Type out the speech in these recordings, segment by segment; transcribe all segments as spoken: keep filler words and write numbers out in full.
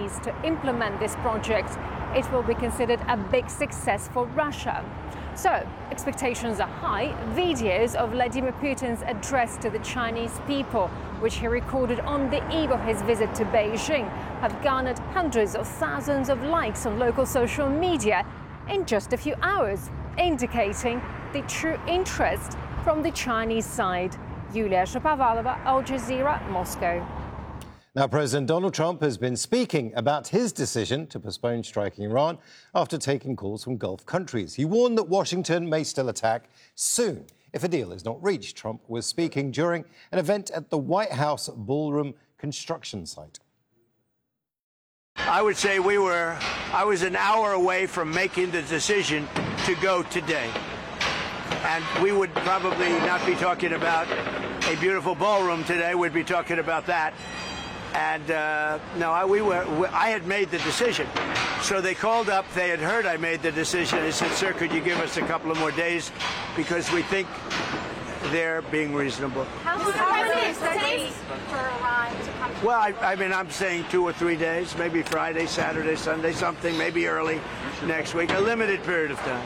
Chinese to implement this project, it will be considered a big success for Russia. So, expectations are high. Videos of Vladimir Putin's address to the Chinese people, which he recorded on the eve of his visit to Beijing, have garnered hundreds of thousands of likes on local social media in just a few hours, indicating the true interest from the Chinese side. Yulia Shapovalova, Al Jazeera, Moscow. Now, President Donald Trump has been speaking about his decision to postpone striking Iran after taking calls from Gulf countries. He warned that Washington may still attack soon if a deal is not reached. Trump was speaking during an event at the White House Ballroom construction site. I would say we were, I was an hour away from making the decision to go today. And we would probably not be talking about a beautiful ballroom today. We'd be talking about that. And uh, no, I, we were, we, I had made the decision. So they called up. They had heard I made the decision. They said, sir, could you give us a couple of more days? Because we think they're being reasonable. How long is it takes for Iran to come to? Well, I, I mean, I'm saying two or three days, maybe Friday, Saturday, Sunday, something, maybe early next week, a limited period of time.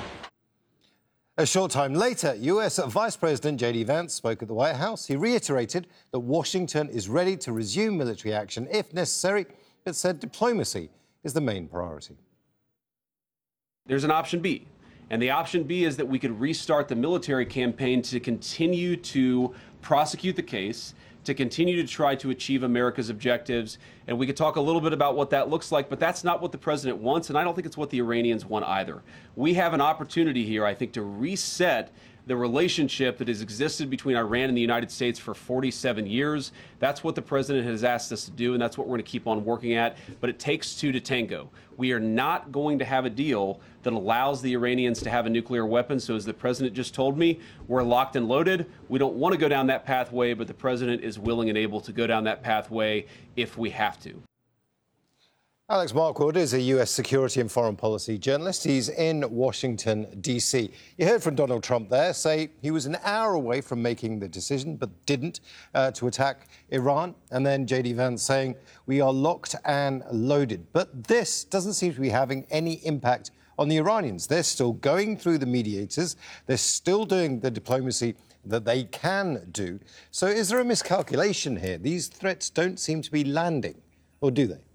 A short time later, U S Vice President J D Vance spoke at the White House. He reiterated that Washington is ready to resume military action if necessary, but said diplomacy is the main priority. There's an option B, and the option B is that we could restart the military campaign to continue to prosecute the case, to continue to try to achieve America's objectives. And we could talk a little bit about what that looks like, but that's not what the president wants, and I don't think it's what the Iranians want either. We have an opportunity here, I think, to reset the relationship that has existed between Iran and the United States for forty-seven years. That's what the president has asked us to do, and that's what we're going to keep on working at. But it takes two to tango. We are not going to have a deal that allows the Iranians to have a nuclear weapon. So as the president just told me, we're locked and loaded. We don't want to go down that pathway, but the president is willing and able to go down that pathway if we have to. Alex Markwood is a U S security and foreign policy journalist. He's in Washington, D C. You heard from Donald Trump there say he was an hour away from making the decision, but didn't, uh, to attack Iran. And then J D Vance saying, we are locked and loaded. But this doesn't seem to be having any impact on the Iranians. They're still going through the mediators. They're still doing the diplomacy that they can do. So is there a miscalculation here? These threats don't seem to be landing, or do they?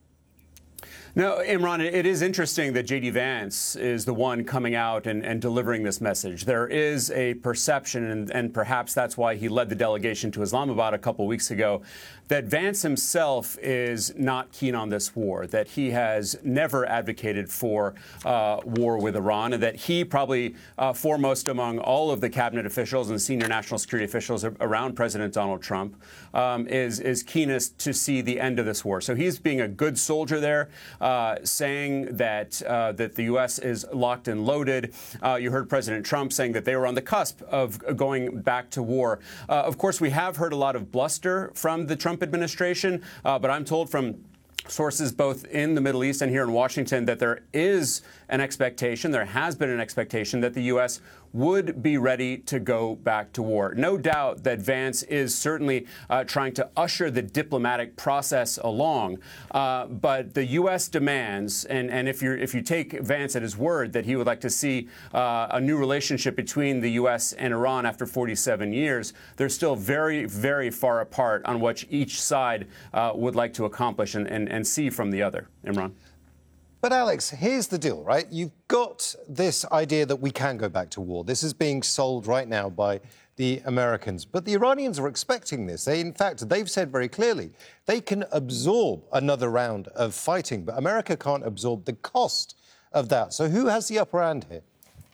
No, Imran, it is interesting that J D Vance is the one coming out and, and delivering this message. There is a perception, and, and perhaps that's why he led the delegation to Islamabad a couple weeks ago, that Vance himself is not keen on this war, that he has never advocated for uh, war with Iran, and that he probably uh, foremost among all of the cabinet officials and senior national security officials around President Donald Trump um, is, is keenest to see the end of this war. So he's being a good soldier there. Uh, saying that uh, that the U S is locked and loaded. Uh, you heard President Trump saying that they were on the cusp of going back to war. Uh, of course, we have heard a lot of bluster from the Trump administration, uh, but I'm told from sources both in the Middle East and here in Washington that there is an expectation, there has been an expectation that the U S would be ready to go back to war. No doubt that Vance is certainly uh, trying to usher the diplomatic process along, uh, but the U S demands, and, and if you if you take Vance at his word that he would like to see uh, a new relationship between the U S and Iran after forty-seven years, they're still very, very far apart on what each side uh, would like to accomplish and, and, and see from the other. Imran? But, Alex, here's the deal, right? You've got this idea that we can go back to war. This is being sold right now by the Americans. But the Iranians are expecting this. They, in fact, they've said very clearly they can absorb another round of fighting, but America can't absorb the cost of that. So who has the upper hand here?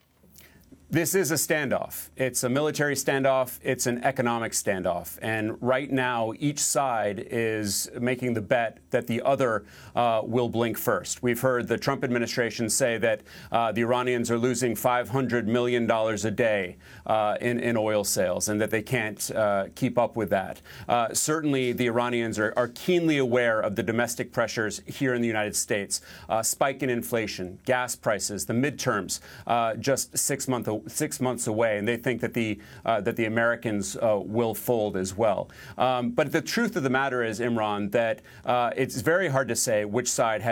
This is a standoff. It's a military standoff. It's an economic standoff. And right now, each side is making the bet that the other uh, will blink first. We've heard the Trump administration say that uh, the Iranians are losing five hundred million dollars a day uh, in, in oil sales and that they can't uh, keep up with that. Uh, certainly, the Iranians are, are keenly aware of the domestic pressures here in the United States. Uh, spike in inflation, gas prices, the midterms, uh, just six months six months away, and they think that the uh, that the Americans uh, will fold as well. Um, but the truth of the matter is, Imran, that uh, it's very hard to say which side has